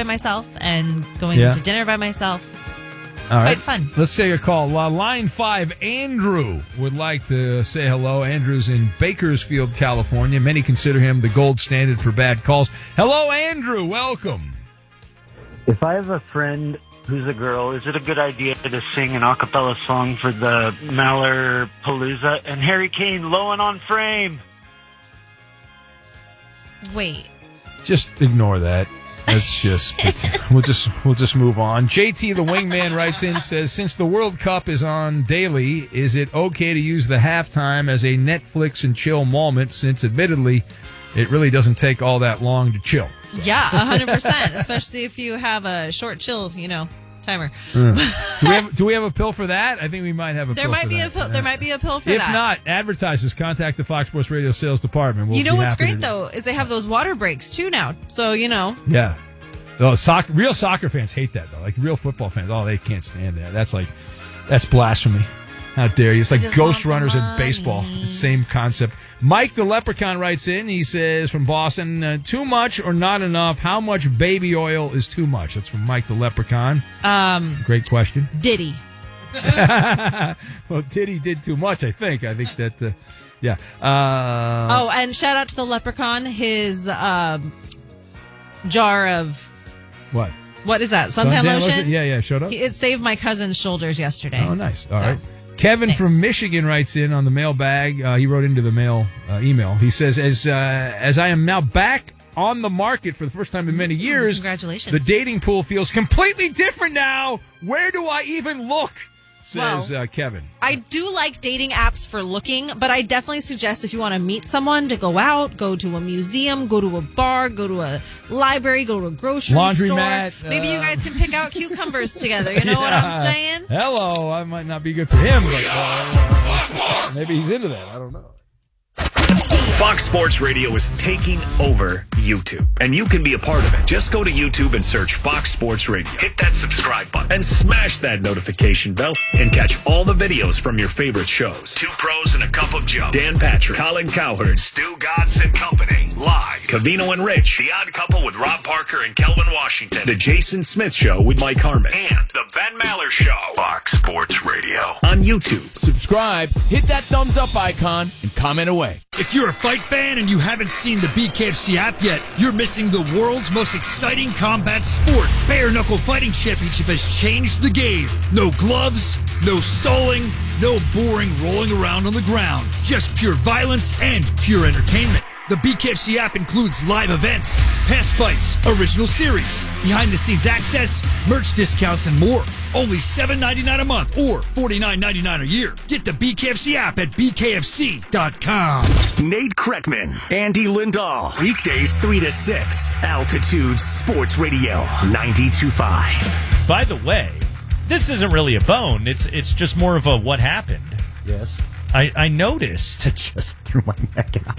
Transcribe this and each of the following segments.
myself and going to dinner by myself. All right. Quite fun. Let's take a call. Line 5, Andrew would like to say hello. Andrew's in Bakersfield, California. Many consider him the gold standard for bad calls. Hello, Andrew. Welcome. If I have a friend who's a girl, is it a good idea to sing an a cappella song for the Maller Palooza and Harry Kane low and on frame? Wait. Just ignore that. That's just we'll just move on. JT the Wingman writes in, says, since the World Cup is on daily, is it okay to use the halftime as a Netflix and chill moment, since admittedly it really doesn't take all that long to chill? Yeah, 100%, especially if you have a short chill, timer. Do we have a pill for that? I think we might have a pill for that. There might be a pill for if that. If not, advertisers, contact the Fox Sports Radio sales department. We'll what's great, though, is they have those water breaks, too, now. So, Yeah. Oh, real soccer fans hate that, though. Like, real football fans, they can't stand that. That's blasphemy. How dare you? It's like ghost runners in baseball. It's the same concept. Mike the Leprechaun writes in. He says, from Boston, too much or not enough? How much baby oil is too much? That's from Mike the Leprechaun. Great question. Diddy. Well, Diddy did too much, I think. I think that, yeah. And shout out to the Leprechaun. His jar of... What is that? Suntan lotion? Yeah, showed up. It saved my cousin's shoulders yesterday. Oh, nice. All right. Kevin from Michigan writes in on the mailbag. He wrote into the email. He says, as I am now back on the market for the first time in many years, congratulations. The dating pool feels completely different now. Where do I even look? Says Kevin. I do like dating apps for looking, but I definitely suggest if you want to meet someone to go out, go to a museum, go to a bar, go to a library, go to a grocery store. Maybe you guys can pick out cucumbers together. You know what I'm saying? Hello. I might not be good for him, but maybe he's into that. I don't know. Fox Sports Radio is taking over YouTube, and you can be a part of it. Just go to YouTube and search Fox Sports Radio. Hit that subscribe button and smash that notification bell and catch all the videos from your favorite shows. Two Pros and a Cup of Joe, Dan Patrick, Colin Cowherd, Stu Gatz and Company, live. Covino and Rich, The Odd Couple with Rob Parker and Kelvin Washington, The Jason Smith Show with Mike Harmon, and The Ben Maller Show. Fox Sports Radio on YouTube. Subscribe, hit that thumbs up icon, and comment away. If you're a fight fan and you haven't seen the BKFC app yet, you're missing the world's most exciting combat sport. Bare Knuckle Fighting Championship has changed the game. No gloves, no stalling, no boring rolling around on the ground. Just pure violence and pure entertainment. The BKFC app includes live events, past fights, original series, behind-the-scenes access, merch discounts, and more. Only $7.99 a month or $49.99 a year. Get the BKFC app at bkfc.com. Nate Kreckman, Andy Lindahl. Weekdays 3 to 6. Altitude Sports Radio 92.5. By the way, this isn't really a bone. It's just more of a what happened. Yes. I noticed. I just threw my neck out.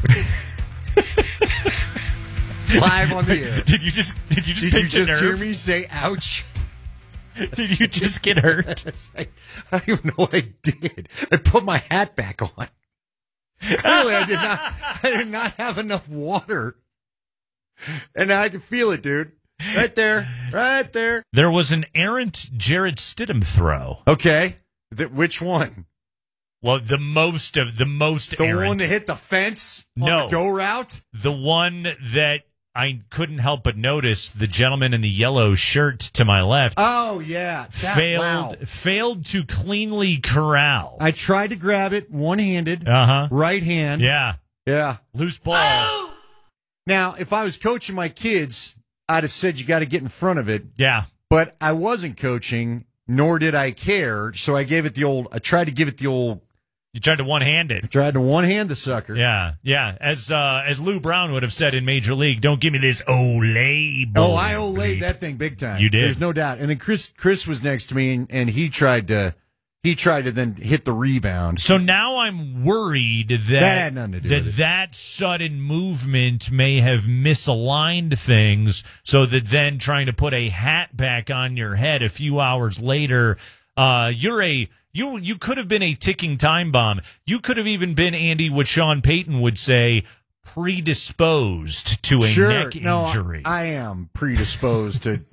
Live on the air. Did you just hear me say ouch? Did you just get hurt? I don't even know what I did. I put my hat back on. Clearly, I did not have enough water. And I can feel it, dude. Right there. There was an errant Jarrett Stidham throw. Okay. Which one? Well, the most errant. The one that hit the fence on the go route? The one that I couldn't help but notice, the gentleman in the yellow shirt to my left. Oh, yeah. Failed to cleanly corral. I tried to grab it one-handed. Right hand. Yeah. Loose ball. Now, if I was coaching my kids, I'd have said you got to get in front of it. Yeah. But I wasn't coaching, nor did I care, so I tried to give it the old... You tried to one-hand it. I tried to one-hand the sucker. Yeah. As Lou Brown would have said in Major League, don't give me this Olay ball. Oh, I Olayed that thing big time. You did. There's no doubt. And then Chris was next to me, and he tried to then hit the rebound. So now I'm worried that had nothing to do with it. That sudden movement may have misaligned things, so that then trying to put a hat back on your head a few hours later, You could have been a ticking time bomb. You could have even been, Andy, what Sean Payton would say, predisposed to a neck injury. I am predisposed to